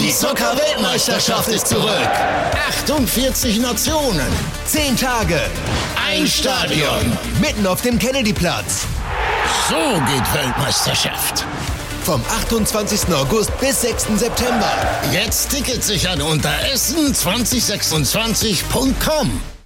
Die Zucker-Weltmeisterschaft ist zurück. 48 Nationen. 10 Tage. Ein Stadion. Mitten auf dem Kennedyplatz. So geht Weltmeisterschaft. Vom 28. August bis 6. September. Jetzt Tickets sichern unter essen2026.com.